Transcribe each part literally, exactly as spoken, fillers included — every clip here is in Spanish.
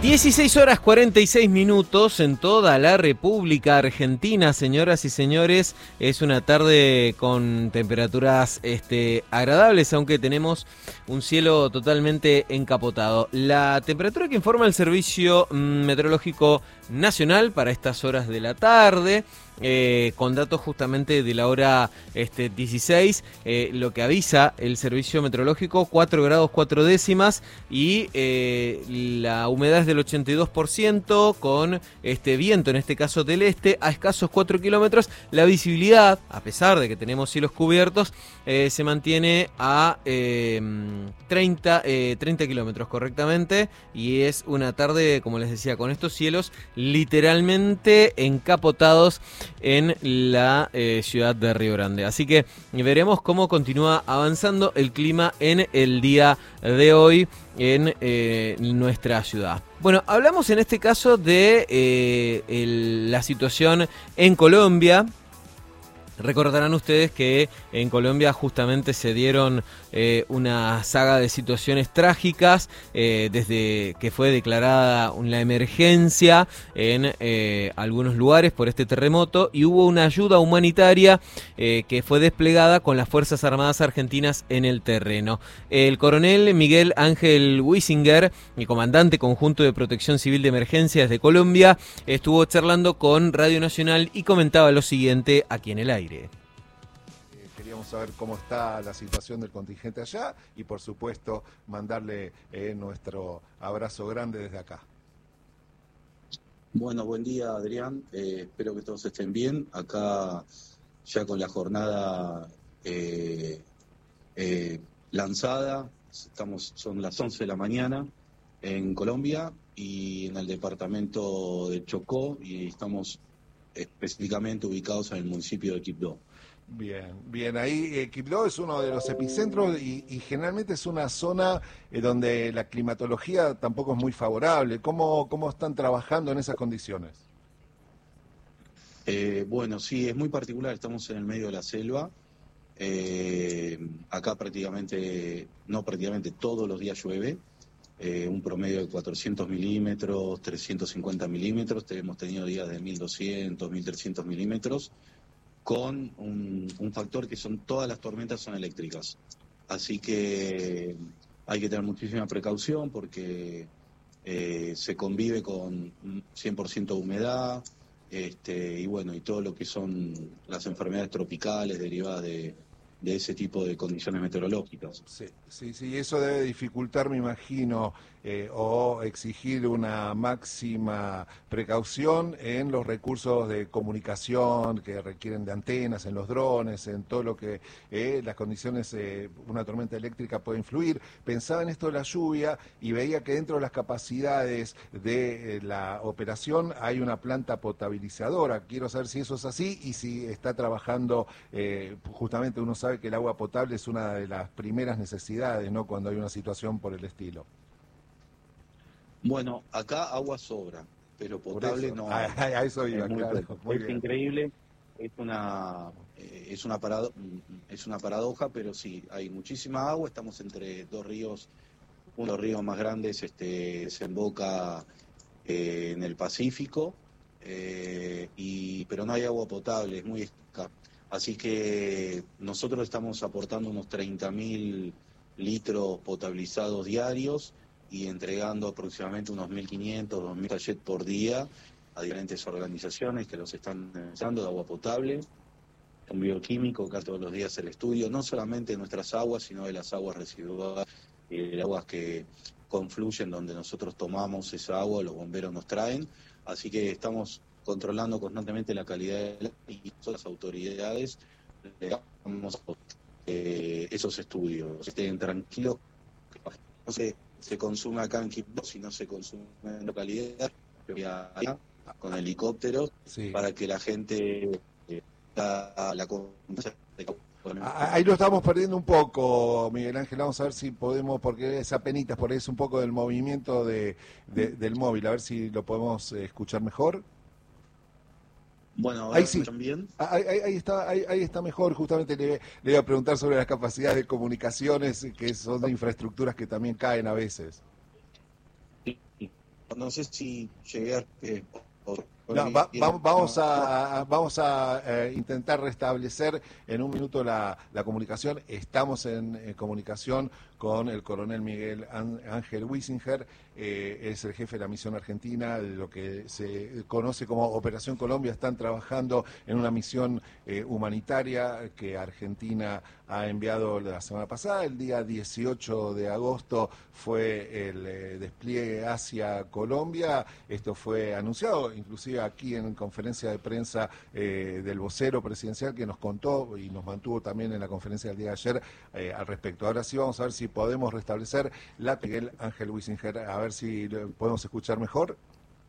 dieciséis horas cuarenta y seis minutos en toda la República Argentina, señoras y señores. Es una tarde con temperaturas este, agradables, aunque tenemos un cielo totalmente encapotado. La temperatura que informa el Servicio Meteorológico Nacional para estas horas de la tarde, eh, con datos justamente de la hora este, dieciséis, eh, lo que avisa el Servicio Meteorológico, cuatro grados cuatro décimas y eh, la humedad es del ochenta y dos por ciento, con este viento, en este caso del este, a escasos cuatro kilómetros. La visibilidad, a pesar de que tenemos cielos cubiertos, eh, se mantiene a eh, treinta kilómetros correctamente, y es una tarde, como les decía, con estos cielos literalmente encapotados en la eh, ciudad de Río Grande. Así que veremos cómo continúa avanzando el clima en el día de hoy en eh, nuestra ciudad. Bueno, hablamos en este caso de eh, el, la situación en Colombia. Recordarán ustedes que en Colombia justamente se dieron eh, una saga de situaciones trágicas eh, desde que fue declarada una emergencia en eh, algunos lugares por este terremoto, y hubo una ayuda humanitaria eh, que fue desplegada con las Fuerzas Armadas Argentinas en el terreno. El coronel Miguel Ángel Wiesinger, el comandante conjunto de Protección Civil de Emergencias de Colombia, estuvo charlando con Radio Nacional y comentaba lo siguiente aquí en el aire. Queríamos saber cómo está la situación del contingente allá y, por supuesto, mandarle eh, nuestro abrazo grande desde acá. Bueno, buen día, Adrián. Eh, espero que todos estén bien. Acá ya con la jornada eh, eh, lanzada, estamos, son las once de la mañana en Colombia y en el departamento de Chocó, y estamos específicamente ubicados en el municipio de Quibdó. Bien, bien, ahí eh, Quibdó es uno de los epicentros y, y generalmente es una zona eh, donde la climatología tampoco es muy favorable. ¿Cómo, cómo están trabajando en esas condiciones? Eh, bueno, sí, es muy particular, estamos en el medio de la selva. Eh, acá prácticamente, no prácticamente todos los días llueve. Eh, un promedio de cuatrocientos milímetros, trescientos cincuenta milímetros, hemos tenido días de mil doscientos, mil trescientos milímetros, con un, un factor que son todas las tormentas son eléctricas. Así que hay que tener muchísima precaución porque eh, se convive con cien por ciento de humedad, este, y bueno, y todo lo que son las enfermedades tropicales derivadas de de ese tipo de condiciones meteorológicas. Sí, sí, sí, eso debe dificultar, me imagino, eh, o exigir una máxima precaución en los recursos de comunicación que requieren de antenas, en los drones, en todo lo que eh, las condiciones, eh, una tormenta eléctrica puede influir. Pensaba en esto de la lluvia y veía que dentro de las capacidades de eh, la operación hay una planta potabilizadora. Quiero saber si eso es así y si está trabajando, eh, justamente uno sabe que el agua potable es una de las primeras necesidades, ¿no?, cuando hay una situación por el estilo. Bueno, acá agua sobra, pero potable no hay. A, a eso iba, es muy claro. poco. Muy es bien. Increíble, es una eh, es una parado, es una paradoja, pero sí, hay muchísima agua, estamos entre dos ríos, uno de los ríos más grandes este, desemboca eh, en el Pacífico, eh, y pero no hay agua potable, es muy escasa. Así que nosotros estamos aportando unos treinta mil litros potabilizados diarios y entregando aproximadamente unos mil quinientos, dos mil sachets por día a diferentes organizaciones que los están necesitando de agua potable. Un bioquímico, acá todos los días el estudio, no solamente de nuestras aguas, sino de las aguas residuales y de las aguas que confluyen donde nosotros tomamos esa agua, los bomberos nos traen. Así que estamos controlando constantemente la calidad de la, y todas las autoridades le damos eh, esos estudios. Estén tranquilos, no se, se consume acá en Quibdó, si no se consume en localidad, allá, con helicópteros, sí, para que la gente eh, la, la confianza. Ahí lo estamos perdiendo un poco, Miguel Ángel. Vamos a ver si podemos, porque es apenitas, por ahí es un poco del movimiento de, de, del móvil, a ver si lo podemos escuchar mejor. Bueno, ahí sí, también. Ahí, ahí, ahí está, ahí, ahí está mejor. Justamente le, le iba a preguntar sobre las capacidades de comunicaciones, que son de infraestructuras que también caen a veces. no sé si llegué a... Eh, o- No, va- va- vamos a, a- vamos a eh, intentar restablecer en un minuto la, la comunicación. Estamos en, eh, comunicación con el coronel Miguel An- Ángel Wiesinger, eh, es el jefe de la misión argentina, de lo que se conoce como Operación Colombia. Están trabajando en una misión eh, humanitaria que Argentina ha enviado la semana pasada. El día dieciocho de agosto fue el eh, despliegue hacia Colombia. Esto fue anunciado inclusive aquí en conferencia de prensa eh, del vocero presidencial, que nos contó y nos mantuvo también en la conferencia del día de ayer eh, al respecto. Ahora sí vamos a ver si podemos restablecer la Miguel Ángel Wiesinger, a ver si lo podemos escuchar mejor.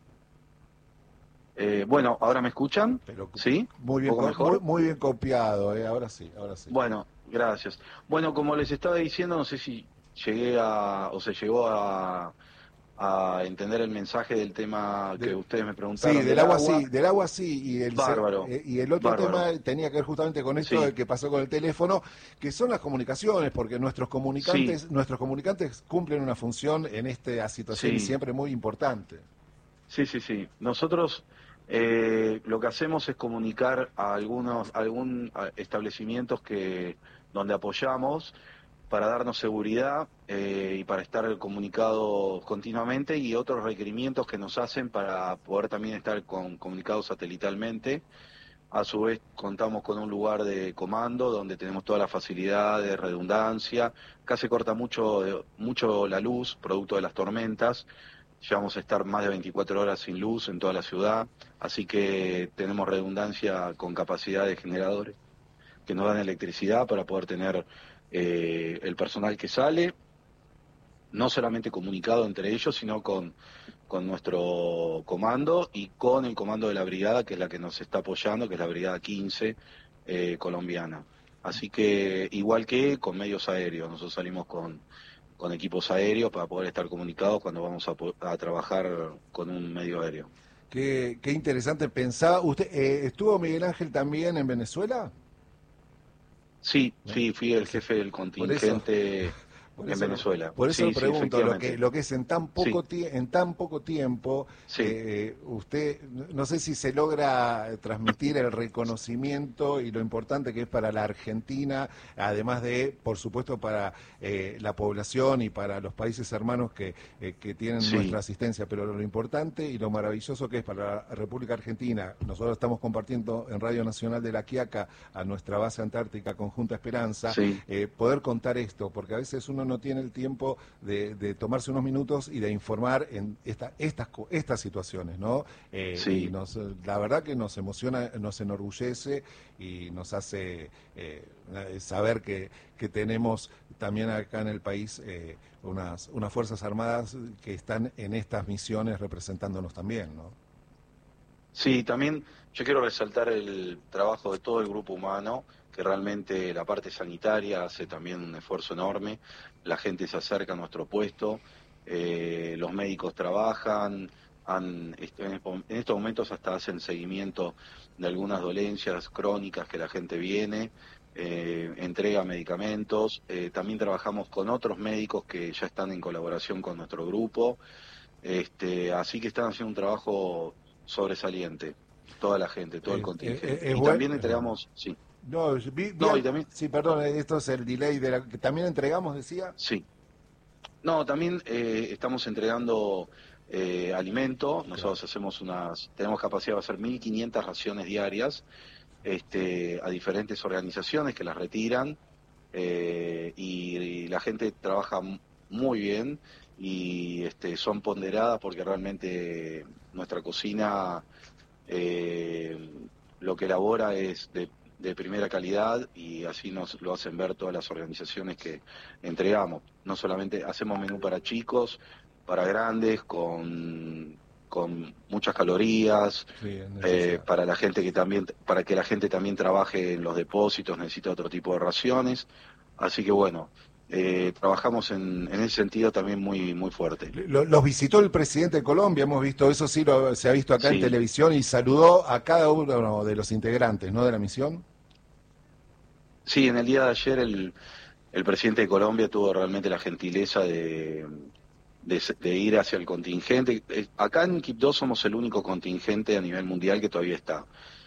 Eh, bueno, ¿ahora me escuchan? Pero ¿Sí? muy bien, ¿Un poco co- mejor? muy, muy bien copiado, eh, ahora sí, ahora sí. Bueno, gracias. Bueno, como les estaba diciendo, no sé si llegué a, o se llegó a, a entender el mensaje del tema que De- ustedes me Sí, preguntaron del del agua agua. sí, del agua sí, y el, se- Bárbaro, eh, y el otro bárbaro. tema tenía que ver justamente con esto Sí, de que pasó con el teléfono, que son las comunicaciones, porque nuestros sí, comunicantes, nuestros comunicantes cumplen una función en esta situación y sí, siempre muy importante. sí, sí, sí. Nosotros eh, lo que hacemos es comunicar a algunos, algún a establecimientos que donde apoyamos para darnos seguridad eh, y para estar comunicados continuamente, y otros requerimientos que nos hacen para poder también estar con, comunicados satelitalmente. A su vez contamos con un lugar de comando donde tenemos toda la facilidad de redundancia. Acá se corta mucho, mucho la luz, producto de las tormentas. Llevamos a estar más de veinticuatro horas sin luz en toda la ciudad, así que tenemos redundancia con capacidad de generadores que nos dan electricidad para poder tener eh, el personal que sale, no solamente comunicado entre ellos, sino con, con nuestro comando y con el comando de la brigada, que es la que nos está apoyando, que es la brigada quince eh, colombiana. Así que, igual que con medios aéreos, nosotros salimos con, con equipos aéreos para poder estar comunicados cuando vamos a, po- a trabajar con un medio aéreo. Qué, qué interesante pensaba. ¿Usted eh, estuvo Miguel Ángel también en Venezuela? Sí, ¿No? sí, fui el Sí. jefe del Por eso, contingente por en eso, lo- Venezuela. por eso Sí, lo sí, pregunto, lo que, efectivamente. lo que es en tan Sí, poco, tie- en tan poco tiempo, sí, eh, usted, no sé si se logra transmitir el reconocimiento y lo importante que es para la Argentina, además de, por supuesto, para eh, la población y para los países hermanos que, eh, que tienen nuestra sí, asistencia, pero lo importante y lo maravilloso que es para la República Argentina. Nosotros estamos compartiendo en Radio Nacional de La Quiaca, a nuestra base antártica Conjunta Esperanza, sí, eh, poder contar esto, porque a veces uno no tiene el tiempo de, de tomarse unos minutos y de informar en esta, estas, co- estas situaciones, ¿no? Eh, y sí. nos, la verdad que nos emociona, nos enorgullece y nos hace eh, saber que, que tenemos también acá en el país eh, unas, unas Fuerzas Armadas que están en estas misiones representándonos también, ¿no? Sí, también yo quiero resaltar el trabajo de todo el grupo humano, que realmente la parte sanitaria hace también un esfuerzo enorme. La gente se acerca a nuestro puesto, eh, los médicos trabajan, han, est- en en estos momentos hasta hacen seguimiento de algunas dolencias crónicas que la gente viene, eh, entrega medicamentos. Eh, también trabajamos con otros médicos que ya están en colaboración con nuestro grupo. Este, así que están haciendo un trabajo sobresaliente, toda la gente, todo el Es, es, contingente. es Y bueno. también entregamos, sí, No, vi, vi no, y al- también, sí, perdón, esto es el delay de la que también entregamos, decía. sí, no, también eh, estamos entregando eh, alimento. Claro. Nosotros hacemos unas, tenemos capacidad de hacer mil quinientas raciones diarias, este, a diferentes organizaciones que las retiran, eh, y, y la gente trabaja m- muy bien, y este, son ponderadas porque realmente nuestra cocina eh, lo que elabora es de, de primera calidad, y así nos lo hacen ver todas las organizaciones que entregamos. No solamente hacemos menú para chicos, para grandes, con, con muchas calorías, Sí, es eh, necesario. para la gente que también, para que la gente también trabaje en los depósitos, necesita otro tipo de raciones. Así que bueno, eh, trabajamos en, en ese sentido también muy, muy fuerte. Lo- Los visitó el presidente de Colombia, hemos visto, eso sí lo, se ha visto acá en Sí, televisión, y saludó a cada uno de los integrantes, ¿no?, de la misión. sí, en el día de ayer el, el presidente de Colombia tuvo realmente la gentileza de, de, de ir hacia el contingente. Acá en Quibdó somos el único contingente a nivel mundial que todavía está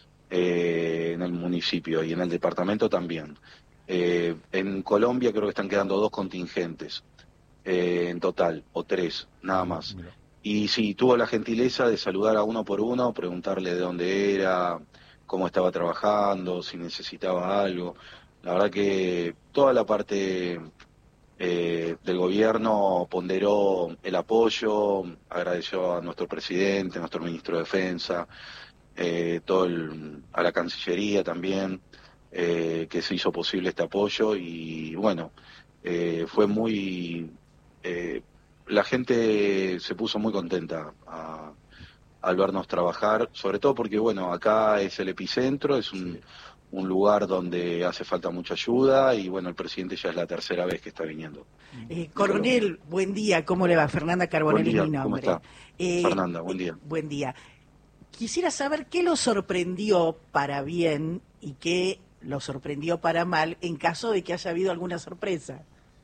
eh, en el municipio y en el departamento también. Eh, en Colombia creo que están quedando dos contingentes eh, en total, o tres, nada más. Mira. Y sí, tuvo la gentileza de saludar a uno por uno, preguntarle de dónde era, cómo estaba trabajando, si necesitaba algo. La verdad que toda la parte eh, del gobierno ponderó el apoyo, agradeció a nuestro presidente, a nuestro ministro de Defensa, eh, todo el, a la Cancillería también, eh, que se hizo posible este apoyo y bueno, eh, fue muy... Eh, la gente se puso muy contenta a, al vernos trabajar, sobre todo porque, bueno, acá es el epicentro, es un, sí. un lugar donde hace falta mucha ayuda y, bueno, el presidente ya es la tercera vez que está viniendo. Eh, coronel, buen día, ¿cómo le va? Fernanda Carbonell es mi nombre. ¿Cómo está? Eh, Fernanda, buen día. Eh, buen día. Quisiera saber qué lo sorprendió para bien y qué lo sorprendió para mal en caso de que haya habido alguna sorpresa.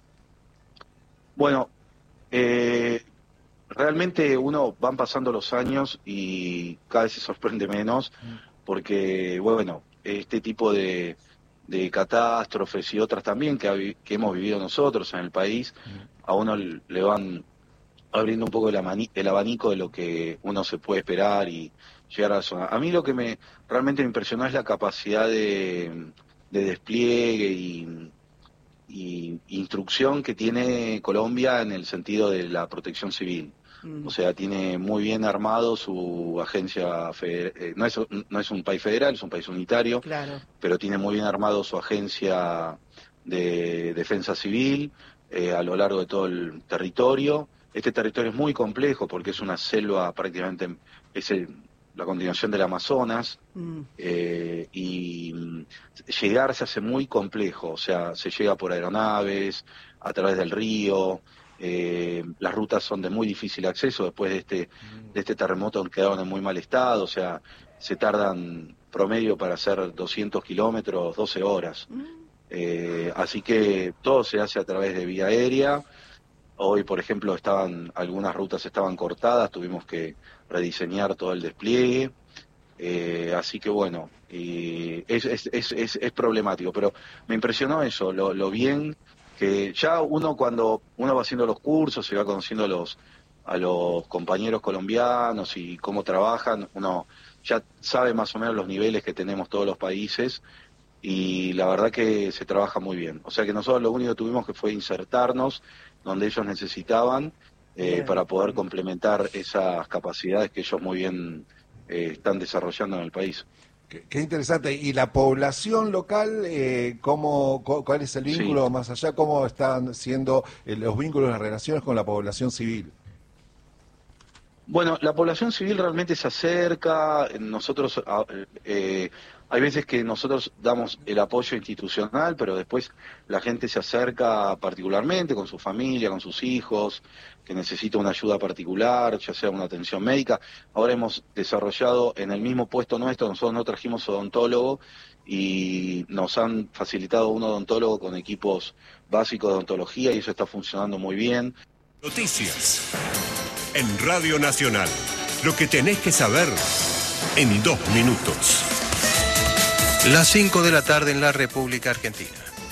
Bueno, Eh, realmente uno van pasando los años y cada vez se sorprende menos porque, bueno, este tipo de, de catástrofes y otras también que, que hemos vivido nosotros en el país, a uno le van abriendo un poco el, amani, el abanico de lo que uno se puede esperar y llegar a eso. A mí lo que me realmente me impresionó es la capacidad de, de despliegue y... y instrucción que tiene Colombia en el sentido de la protección civil. Mm. O sea, tiene muy bien armado su agencia, feder- eh, no, es, no es un país federal, es un país unitario, claro. pero tiene muy bien armado su agencia de defensa civil eh, a lo largo de todo el territorio. Este territorio es muy complejo porque es una selva prácticamente, es el, la continuación del Amazonas, mm. eh, y llegar se hace muy complejo, o sea, se llega por aeronaves, a través del río, eh, las rutas son de muy difícil acceso, después de este, mm. de este terremoto quedaron en muy mal estado, o sea, se tardan promedio para hacer doscientos kilómetros, doce horas, mm. eh, así que todo se hace a través de vía aérea. Hoy, por ejemplo, estaban algunas rutas estaban cortadas, tuvimos que rediseñar todo el despliegue, eh, así que bueno, eh, es, es, es, es, es problemático, pero me impresionó eso, lo, lo bien que ya uno cuando uno va haciendo los cursos, se va conociendo a los, a los compañeros colombianos y cómo trabajan, uno ya sabe más o menos los niveles que tenemos todos los países y la verdad que se trabaja muy bien. O sea que nosotros lo único que tuvimos que fue insertarnos donde ellos necesitaban eh, para poder complementar esas capacidades que ellos muy bien eh, están desarrollando en el país. Qué, qué interesante. ¿Y la población local, eh, cómo, cuál es el vínculo sí. más allá? ¿Cómo están siendo eh, los vínculos, las relaciones con la población civil? Bueno, la población civil realmente se acerca, nosotros... Eh, Hay veces que nosotros damos el apoyo institucional, pero después la gente se acerca particularmente con su familia, con sus hijos, que necesita una ayuda particular, ya sea una atención médica. Ahora hemos desarrollado en el mismo puesto nuestro, nosotros no trajimos odontólogo y nos han facilitado un odontólogo con equipos básicos de odontología y eso está funcionando muy bien. Noticias en Radio Nacional. Lo que tenés que saber en dos minutos. Las cinco de la tarde en la República Argentina.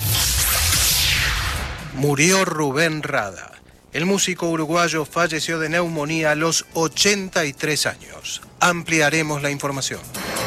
Murió Rubén Rada. El músico uruguayo falleció de neumonía a los ochenta y tres años. Ampliaremos la información.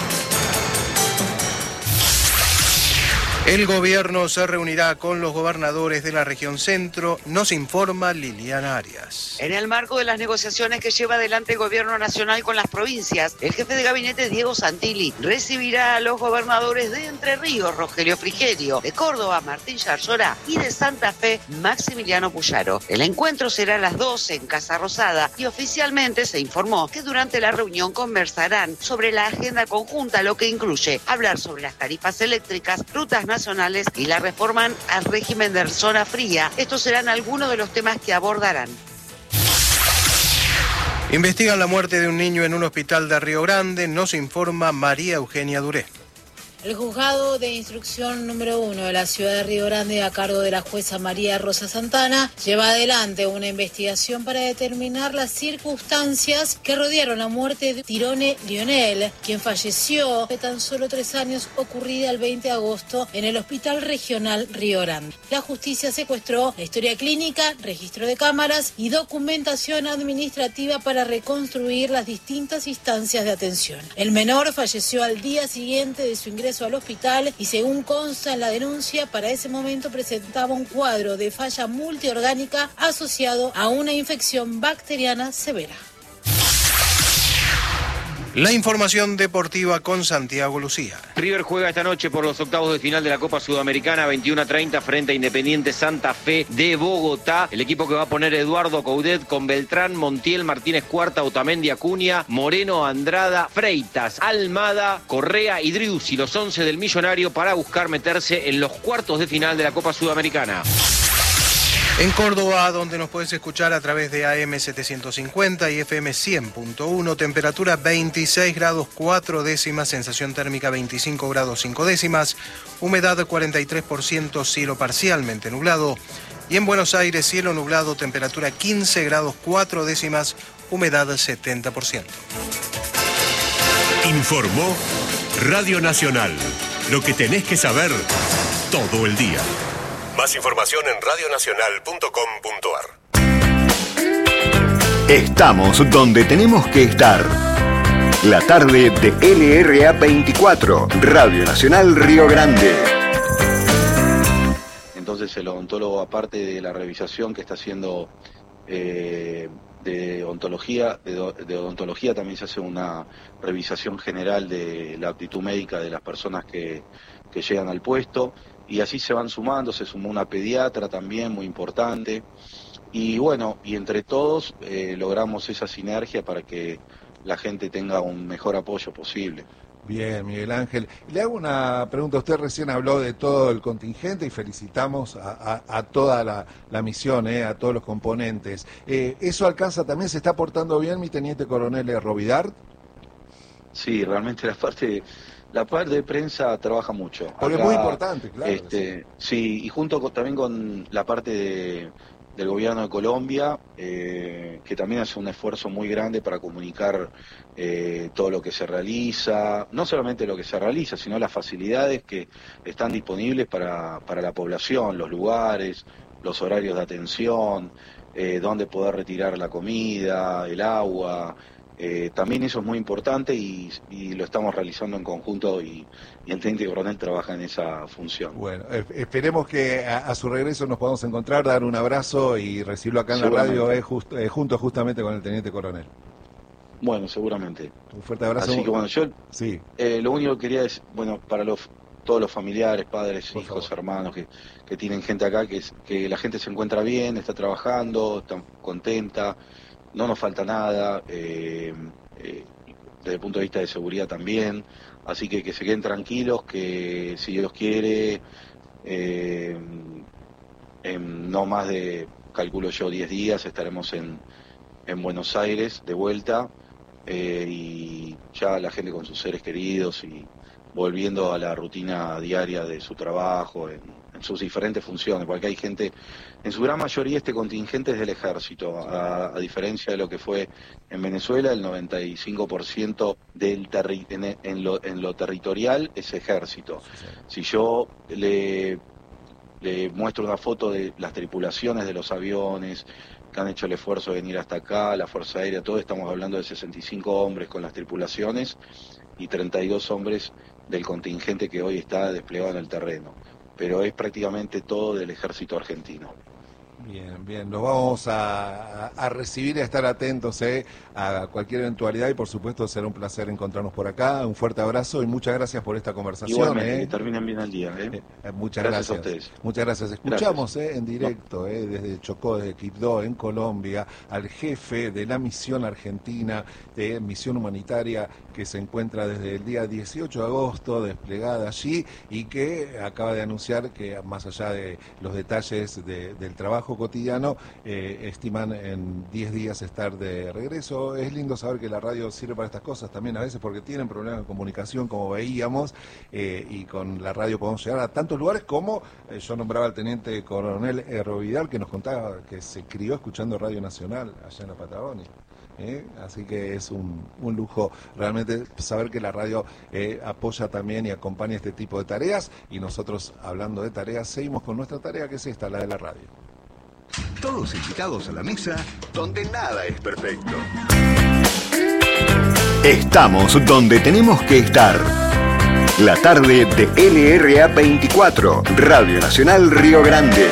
El gobierno se reunirá con los gobernadores de la región centro, nos informa Liliana Arias. En el marco de las negociaciones que lleva adelante el gobierno nacional con las provincias, el jefe de gabinete Diego Santilli recibirá a los gobernadores de Entre Ríos, Rogelio Frigerio, de Córdoba, Martín Yarlora y de Santa Fe, Maximiliano Puyaro. El encuentro será a las doce en Casa Rosada y oficialmente se informó que durante la reunión conversarán sobre la agenda conjunta, lo que incluye hablar sobre las tarifas eléctricas, rutas nacionales y la reforma al régimen de zona fría. Estos serán algunos de los temas que abordarán. Investigan la muerte de un niño en un hospital de Río Grande, nos informa María Eugenia Duré. El juzgado de instrucción número uno de la ciudad de Río Grande, a cargo de la jueza María Rosa Santana, lleva adelante una investigación para determinar las circunstancias que rodearon la muerte de Tirone Lionel, quien falleció de tan solo tres años, ocurrida el veinte de agosto en el Hospital Regional Río Grande. La justicia secuestró la historia clínica, registro de cámaras y documentación administrativa para reconstruir las distintas instancias de atención. El menor falleció al día siguiente de su ingreso al hospital y, según consta en la denuncia, para ese momento presentaba un cuadro de falla multiorgánica asociado a una infección bacteriana severa. La información deportiva con Santiago Lucía. River juega esta noche por los octavos de final de la Copa Sudamericana, veintiuno a treinta, frente a Independiente Santa Fe de Bogotá. El equipo que va a poner Eduardo Coudet con Beltrán, Montiel, Martínez Cuarta, Otamendi, Acuña, Moreno, Andrada, Freitas, Almada, Correa y Driussi, los once del Millonario, para buscar meterse en los cuartos de final de la Copa Sudamericana. En Córdoba, donde nos puedes escuchar a través de A M setecientos cincuenta y F M cien punto uno, temperatura veintiséis grados cuatro décimas, sensación térmica veinticinco grados cinco décimas, humedad cuarenta y tres por ciento, cielo parcialmente nublado. Y en Buenos Aires, cielo nublado, temperatura quince grados cuatro décimas, humedad setenta por ciento. Informó Radio Nacional. Lo que tenés que saber todo el día. Más información en radio nacional punto com punto a r. Estamos donde tenemos que estar. La tarde de L R A veinticuatro, Radio Nacional Río Grande. Entonces el odontólogo, aparte de la revisación que está haciendo eh, de ontología, de, de odontología, también se hace una revisación general de la aptitud médica de las personas que, que llegan al puesto. Y así se van sumando, se sumó una pediatra también muy importante. Y bueno, y entre todos eh, logramos esa sinergia para que la gente tenga un mejor apoyo posible. Bien, Miguel Ángel. Le hago una pregunta. Usted recién habló de todo el contingente y felicitamos a, a, a toda la, la misión, eh, a todos los componentes. Eh, ¿Eso alcanza también? ¿Se está portando bien mi teniente coronel Rovidart? Sí, realmente la parte... La parte de prensa trabaja mucho. Porque Acá, es muy importante, claro. Este, sí, y junto con, también con la parte de, del gobierno de Colombia, eh, que también hace un esfuerzo muy grande para comunicar eh, todo lo que se realiza, no solamente lo que se realiza, sino las facilidades que están disponibles para, para la población, los lugares, los horarios de atención, eh, dónde poder retirar la comida, el agua. Eh, también eso es muy importante y, y lo estamos realizando en conjunto y, y el teniente coronel trabaja en esa función. Bueno, eh, esperemos que a, a su regreso nos podamos encontrar, dar un abrazo y recibirlo acá en la radio eh, just, eh, junto justamente con el teniente coronel. Bueno, seguramente. Un fuerte abrazo. Así que bueno, yo sí. eh, lo único que quería es, bueno, para los todos los familiares, padres, Por hijos, favor. hermanos que, que tienen gente acá, que, que la gente se encuentra bien, está trabajando, está contenta. No nos falta nada, eh, eh, desde el punto de vista de seguridad también, así que que se queden tranquilos, que si Dios quiere, eh, en no más de, calculo yo, diez días estaremos en, en Buenos Aires de vuelta, eh, y ya la gente con sus seres queridos y volviendo a la rutina diaria de su trabajo, en, en sus diferentes funciones, porque hay gente, en su gran mayoría este contingente es del ejército, a, a diferencia de lo que fue en Venezuela, el noventa y cinco por ciento del terri en, en, lo, en lo territorial es ejército. Si yo le, le muestro una foto de las tripulaciones de los aviones que han hecho el esfuerzo de venir hasta acá, la Fuerza Aérea, todo, estamos hablando de sesenta y cinco hombres con las tripulaciones y treinta y dos hombres del contingente que hoy está desplegado en el terreno, pero es prácticamente todo del ejército argentino. Bien, bien, los vamos a, a recibir y a estar atentos eh, a cualquier eventualidad y por supuesto será un placer encontrarnos por acá. Un fuerte abrazo y muchas gracias por esta conversación. Igualmente, eh. que terminen bien el día. Eh. Eh, muchas gracias. gracias. A ustedes. Muchas gracias. Escuchamos eh, en directo eh, desde Chocó, desde Quibdó, en Colombia, al jefe de la misión argentina, de misión humanitaria que se encuentra desde el día dieciocho de agosto desplegada allí y que acaba de anunciar que más allá de los detalles de, del trabajo trabajo cotidiano, eh, estiman en diez días estar de regreso. Es lindo saber que la radio sirve para estas cosas también a veces, porque tienen problemas de comunicación, como veíamos, eh, y con la radio podemos llegar a tantos lugares como, eh, yo nombraba al teniente coronel Erro Vidal, que nos contaba que se crió escuchando Radio Nacional allá en la Patagonia. ¿Eh? Así que es un, un lujo realmente saber que la radio eh, apoya también y acompaña este tipo de tareas, y nosotros, hablando de tareas, seguimos con nuestra tarea, que es esta, la de la radio. Todos invitados a la mesa donde nada es perfecto. Estamos donde tenemos que estar. La tarde de L R A veinticuatro, Radio Nacional Río Grande.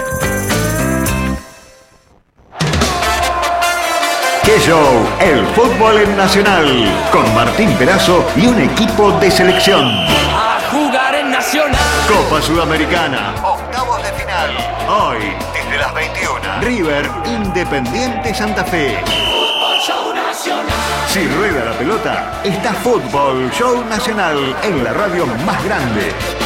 ¡Qué show! El fútbol en Nacional, con Martín Perazo y un equipo de selección. A jugar en Nacional. Copa Sudamericana, octavos de final. Hoy, desde las veintiuna. River, Independiente Santa Fe. Fútbol Show Nacional. Si rueda la pelota, está Fútbol Show Nacional en la radio más grande.